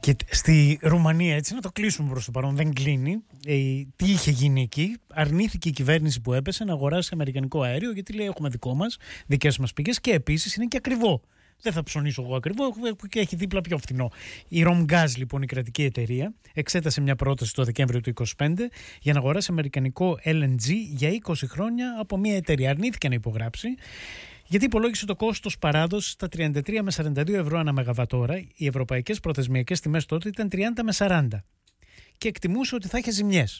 Και στη Ρουμανία, έτσι να το κλείσουμε προς το παρόν, δεν κλείνει. Τι είχε γίνει εκεί? Αρνήθηκε η κυβέρνηση που έπεσε να αγοράσει αμερικανικό αέριο, γιατί λέει έχουμε δικό μας, δικές μας πηγές, και επίσης είναι και ακριβό. Δεν θα ψωνίσω εγώ ακριβό και έχει δίπλα πιο φθηνό. Η Romgaz, λοιπόν, η κρατική εταιρεία, εξέτασε μια πρόταση το Δεκέμβριο του 2025 για να αγοράσει αμερικανικό LNG για 20 χρόνια από μια εταιρεία. Αρνήθηκε να υπογράψει, γιατί υπολόγισε το κόστος παράδοσης στα 33 με 42 ευρώ ανά μεγαβατόρα. Οι ευρωπαϊκές προθεσμιακές τιμές τότε ήταν 30 με 40. Και εκτιμούσε ότι θα είχε ζημιές.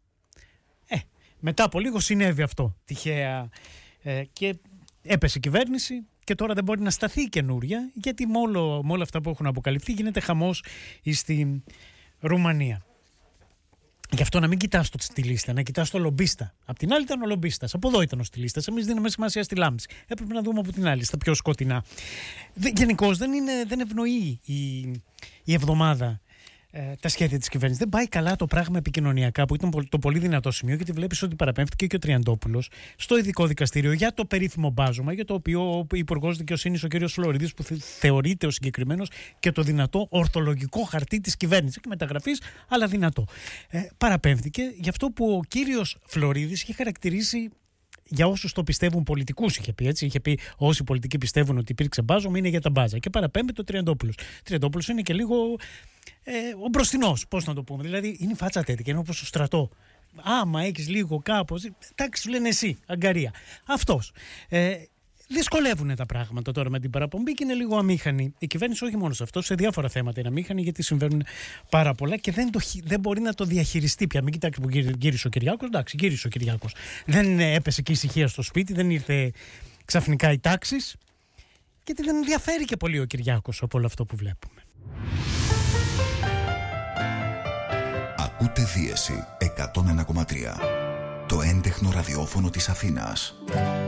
Μετά από λίγο συνέβη αυτό τυχαία και έπεσε η κυβέρνηση. Και τώρα δεν μπορεί να σταθεί καινούρια, γιατί με όλα αυτά που έχουν αποκαλυφθεί γίνεται χαμός στη Ρουμανία. Γι' αυτό να μην κοιτάς το στιλίστα, να κοιτάς το λομπίστα. Απ' την άλλη ήταν ο λομπίστας, από εδώ ήταν ο στιλίστας. Εμείς δίνουμε σημασία στη λάμψη. Έπρεπε να δούμε από την άλλη, στα πιο σκοτεινά. Γενικώς δεν ευνοεί η εβδομάδα τα σχέδια της κυβέρνησης. Δεν πάει καλά το πράγμα επικοινωνιακά, που ήταν το πολύ δυνατό σημείο, γιατί βλέπεις ότι παραπέμφθηκε και ο Τριαντόπουλος στο ειδικό δικαστήριο για το περίφημο μπάζωμα, για το οποίο ο Υπουργός Δικαιοσύνης, ο κ. Φλωρίδης, που θεωρείται ο συγκεκριμένος και το δυνατό ορθολογικό χαρτί της κυβέρνησης και μεταγραφής, αλλά δυνατό. Παραπέμφθηκε γι' αυτό που ο κύριος Φλωρίδης είχε χαρακτηρίσει, για όσους το πιστεύουν πολιτικούς, είχε πει έτσι. Είχε πει: όσοι πολιτικοί πιστεύουν ότι υπήρξε μπάζωμα είναι για τα μπάζα. Και παραπέμπει το Τριαντόπουλος. Ο Τριαντόπουλος είναι και λίγο ο μπροστινός, πώς να το πούμε. Δηλαδή είναι η φάτσα τέτοια, είναι όπως στο στρατό. Άμα έχεις λίγο κάπως. Εντάξει, σου λένε εσύ, αγκαρία. Αυτός. Δυσκολεύουν τα πράγματα τώρα με την παραπομπή και είναι λίγο αμήχανη. Η κυβέρνηση, όχι μόνο σε αυτό, σε διάφορα θέματα είναι αμήχανη, γιατί συμβαίνουν πάρα πολλά και δεν μπορεί να το διαχειριστεί πια. Μην κοιτάξει που γύρισε ο Κυριάκος. Εντάξει, γύρισε ο Κυριάκος. Δεν έπεσε και η ησυχία στο σπίτι, δεν ήρθε ξαφνικά η τάξη. Γιατί δεν ενδιαφέρει και πολύ ο Κυριάκος από όλο αυτό που βλέπουμε. Ακούτε Δίεση 101,3. Το έντεχνο ραδιόφωνο της Αθήνας.